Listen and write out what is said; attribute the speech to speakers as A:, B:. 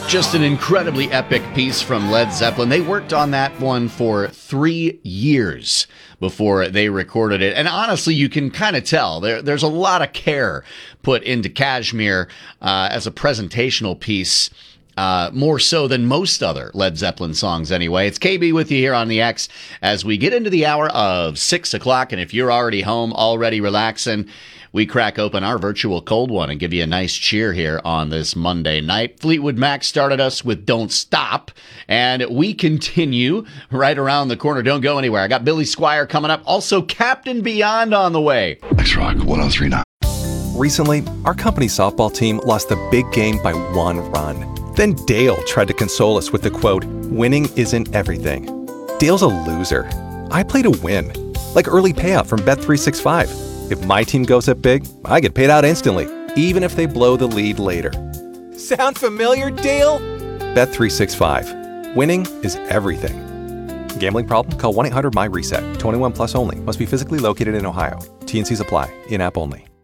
A: Just an incredibly epic piece from Led Zeppelin. They worked on that one for 3 years before they recorded it. And honestly, you can kind of tell there's a lot of care put into Kashmir as a presentational piece. More so than most other Led Zeppelin songs anyway. It's KB with you here on the X as we get into the hour of 6 o'clock. And if you're already home, already relaxing, we crack open our virtual cold one and give you a nice cheer here on this Monday night. Fleetwood Mac started us with Don't Stop, and we continue right around the corner. Don't go anywhere. I got Billy Squier coming up. Also, Captain Beyond on the way.
B: X-Rock 103.9.
C: Recently, our company softball team lost a big game by 1 run. Then Dale tried to console us with the quote, "Winning isn't everything." Dale's a loser. I play to win. Like early payout from Bet365. If my team goes up big, I get paid out instantly, even if they blow the lead later. Sound familiar, Dale? Bet365. Winning is everything. Gambling problem? Call 1-800-MY-RESET. 21 plus only. Must be physically located in Ohio. T&Cs apply. In-app only.